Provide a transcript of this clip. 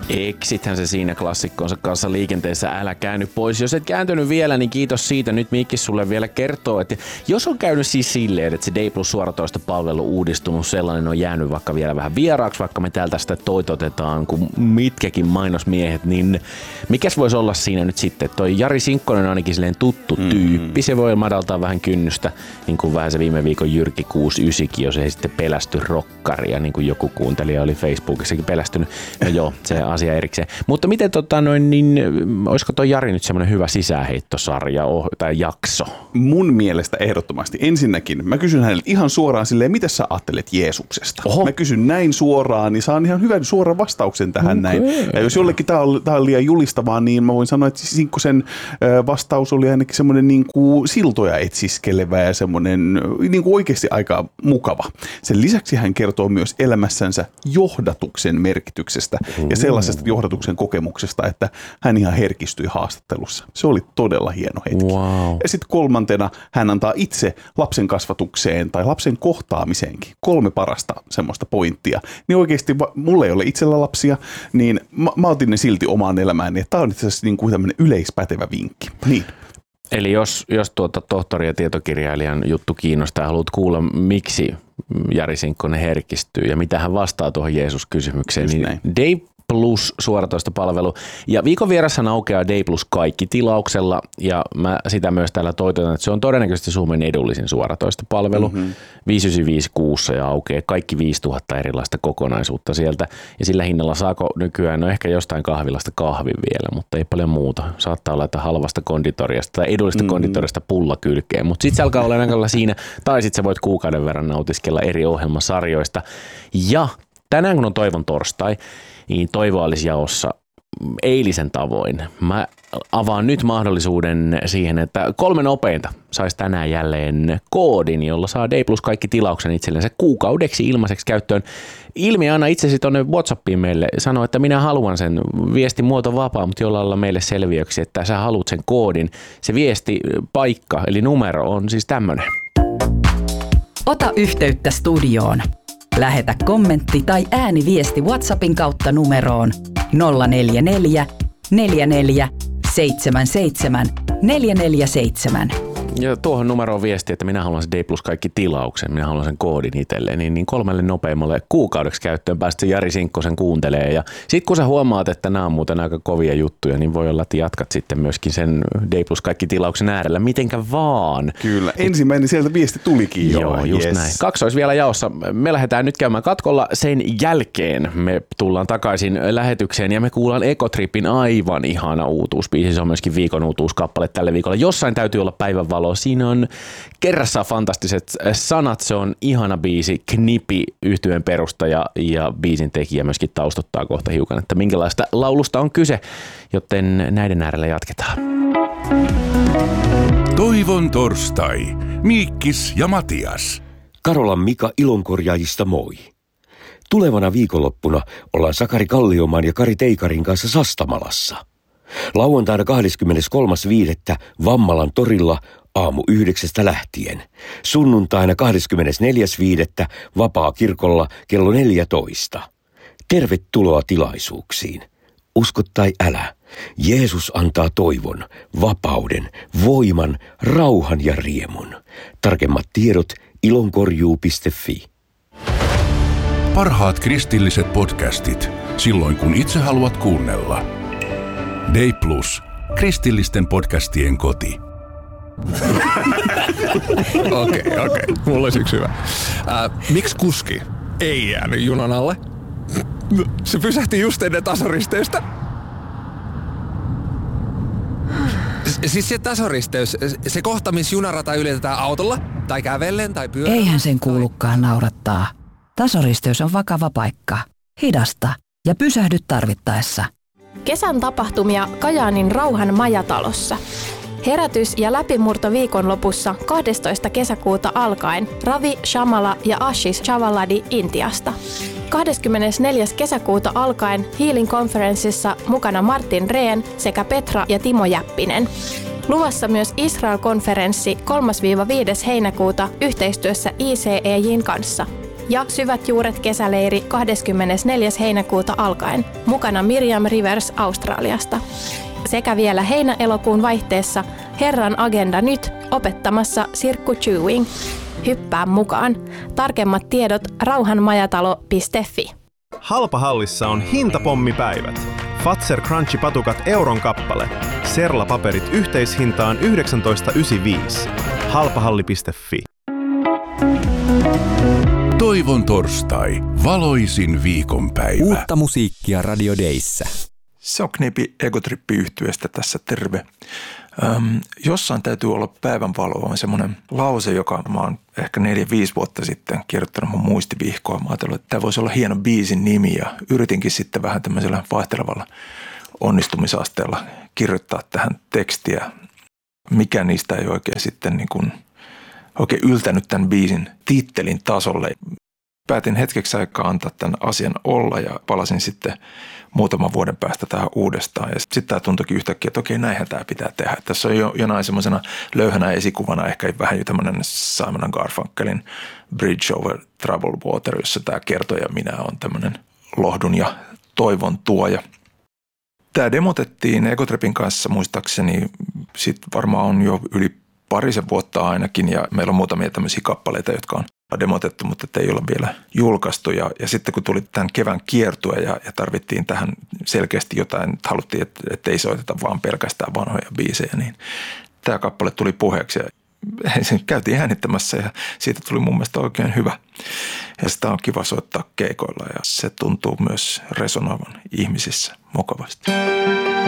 Exithän se siinä klassikkonsa kanssa liikenteessä, älä käänny pois. Jos et kääntynyt vielä, niin kiitos siitä. Nyt Mikki sulle vielä kertoo, että jos on käynyt siis silleen, että se D Plus suoratoistopalvelu uudistunut, sellainen on jäänyt vaikka vielä vähän vieraaksi, vaikka me täältä sitä toitotetaan kuin mitkäkin mainosmiehet, niin mikäs voisi olla siinä nyt sitten? Toi Jari Sinkkonen on ainakin silleen tuttu tyyppi, se voi madaltaa vähän kynnystä, niin kuin vähän se viime viikon Jyrki 69, jos ei sitten pelästy rokkaria, niin kuin joku kuuntelija oli Facebookissakin pelästynyt. No joo, se asia erikseen. Mutta miten niin olisiko toi Jari nyt semmoinen hyvä sisäänheittosarja tai jakso? Mun mielestä ehdottomasti. Ensinnäkin mä kysyn hänelle ihan suoraan silleen, mitä sä ajattelet Jeesuksesta? Oho. Mä kysyn näin suoraan, niin saan ihan hyvän suoran vastauksen tähän näin. Ja jos jollekin tää on liian julistavaa, niin mä voin sanoa, että Sinkkosen vastaus oli ainakin semmoinen niin kuin siltoja etsiskelevä ja semmoinen niin kuin oikeasti aika mukava. Sen lisäksi hän kertoo myös elämässänsä johdatuksen merkityksestä ja sellaisesta johdatuksen kokemuksesta, että hän ihan herkistyi haastattelussa. Se oli todella hieno hetki. Wow. Ja sitten kolmantena hän antaa itse lapsen kasvatukseen tai lapsen kohtaamiseenkin 3 parasta semmoista pointtia. Niin oikeasti mulla ei ole itsellä lapsia, niin mä otin ne silti omaan elämääni. Tämä on itse asiassa niin kuin tämmöinen yleispätevä vinkki. Niin. Eli jos tohtori ja tietokirjailijan juttu kiinnostaa ja haluat kuulla, miksi Jari Sinkkonen herkistyy ja mitä hän vastaa tuohon Jeesus-kysymykseen, just niin näin. D Plus suoratoistopalvelu. Ja viikon vieressä aukeaa D Plus kaikki tilauksella ja mä sitä myös täällä toitotan, että se on todennäköisesti Suomen edullisin suoratoistopalvelu. 595 kuussa ja aukeaa kaikki 5000 erilaista kokonaisuutta sieltä. Ja sillä hinnalla saako nykyään, no ehkä jostain kahvilasta kahvin vielä, mutta ei paljon muuta. Saattaa olla, että halvasta konditoriasta tai edullista konditoriasta pulla kylkeen. Mutta sitten se alkaa olla näköllä siinä, tai sitten sä voit kuukauden verran nautiskella eri ohjelmasarjoista. Ja tänään kun on Toivon torstai, niin toivoa olisi jaossa eilisen tavoin. Mä avaan nyt mahdollisuuden siihen, että 3 nopeinta saisi tänään jälleen koodin, jolla saa D Plus kaikki tilauksen itsellensä kuukaudeksi ilmaiseksi käyttöön. Ilmi anna itsesi tuonne WhatsAppiin meille, sano, että minä haluan sen viesti muoto vapaa, mutta jolla olla meille selviöksi, että sä haluat sen koodin. Se viesti, paikka eli numero on siis tämmönen. Ota yhteyttä studioon. Lähetä kommentti tai ääniviesti WhatsAppin kautta numeroon 044 44 77 447. Ja tuohon numeroon viesti, että minä haluan sen D Plus kaikki tilauksen, minä haluan sen koodin itselleen, niin 3 nopeimmalle kuukaudeksi käyttöön päästä Jari Sinkkosen kuuntelee. Ja sitten kun sä huomaat, että nämä on muuten aika kovia juttuja, niin voi olla, että jatkat sitten myöskin sen D Plus kaikki tilauksen äärellä, mitenkä vaan. Kyllä, ensimmäinen sieltä viesti tulikin jo. Joo, just näin. 2 olisi vielä jaossa. Me lähdetään nyt käymään katkolla. Sen jälkeen me tullaan takaisin lähetykseen ja me kuullaan Ekotripin aivan ihana uutuusbiisi. Se on myöskin viikon uutuuskappale tälle viikolla. Jossain täytyy olla päivänvalo. Siinä on kerrassaan fantastiset sanat. Se on ihana biisi. Knipi -yhtyeen perustaja ja biisin tekijä myöskin taustottaa kohta hiukan, että minkälaista laulusta on kyse, joten näiden äärellä jatketaan. Toivon torstai. Miikkis ja Matias. Karolan Mika Ilonkorjaajista moi. Tulevana viikonloppuna ollaan Sakari Kalliomaan ja Kari Teikarin kanssa Sastamalassa. Lauantaina 23.5. Vammalan torilla aamu 9 lähtien. Sunnuntaina 24.5. Vapaakirkolla kello 14. Tervetuloa tilaisuuksiin. Usko tai älä. Jeesus antaa toivon, vapauden, voiman, rauhan ja riemun. Tarkemmat tiedot ilonkorjuu.fi. Parhaat kristilliset podcastit, silloin kun itse haluat kuunnella. D Plus, kristillisten podcastien koti. Okei. Mulla olisi yksi hyvä. Miksi kuski ei jäänyt junan alle? Se pysähti just ennen tasoristeystä. Siis se tasoristeys, se kohta, missä junarata ylitetään autolla, tai kävellen, tai pyörällä. Eihän sen kuulukaan naurattaa. Tasoristeys on vakava paikka. Hidasta ja pysähdy tarvittaessa. Kesän tapahtumia Kajaanin Rauhan majatalossa. Herätys- ja läpimurto viikonlopussa 12. kesäkuuta alkaen Ravi Shamala ja Ashish Chavaladi Intiasta. 24. kesäkuuta alkaen Healing Conferenceissa mukana Martin Rehn sekä Petra ja Timo Jäppinen. Luvassa myös Israel-konferenssi 3-5. heinäkuuta yhteistyössä ICEJ:n kanssa. ja Syvät juuret kesäleiri 24. heinäkuuta alkaen. Mukana Miriam Rivers Australiasta. Sekä vielä heinä-elokuun vaihteessa Herran agenda nyt opettamassa Sirkku Chewing. Hyppää mukaan. Tarkemmat tiedot rauhanmajatalo.fi. Halpahallissa on hintapommipäivät. Fazer Crunchy-patukat euron kappale. Serla-paperit yhteishintaan 19,95. Halpahalli.fi. Toivon torstai. Valoisin viikonpäivä. Uutta musiikkia Radio Dayssä. Se on Knipi Egotrippi-yhtyeestä tässä terve. Jossain täytyy olla päivänvaloa on semmoinen lause, joka mä oon ehkä 4-5 vuotta sitten kirjoittanut mun muistivihkoon. Mä ajattelin, että tämä voisi olla hieno biisin nimi ja yritinkin sitten vähän tämmöisellä vaihtelevalla onnistumisasteella kirjoittaa tähän tekstiä. Mikä niistä ei oikein sitten niin kuin oikein yltänyt tämän biisin tittelin tasolle. Päätin hetkeksi aikaa antaa tämän asian olla ja palasin sitten muutaman vuoden päästä tähän uudestaan. Ja sitten tämä tuntuikin yhtäkkiä, että okei, näinhän tämä pitää tehdä. Tässä on jo jonain semmoisena löyhänä esikuvana ehkä vähän jo tämmöinen Simon & Garfunkelin Bridge over Troubled Water, jossa tämä kertoja minä on tämmöinen lohdun ja toivon tuoja. Tämä demotettiin Egotripin kanssa muistaakseni sitten varmaan on jo yli parisen vuotta ainakin ja meillä on muutamia tämmöisiä kappaleita, jotka on demotettu, mutta ei ole vielä julkaistu. Ja sitten kun tuli tämän kevään kiertue ja tarvittiin tähän selkeästi jotain, että haluttiin, että ei soiteta vaan pelkästään vanhoja biisejä, niin tämä kappale tuli puheeksi ja sen käytiin äänittämässä ja siitä tuli mun mielestä oikein hyvä. Ja sitä on kiva soittaa keikoilla ja se tuntuu myös resonoivan ihmisissä mukavasti.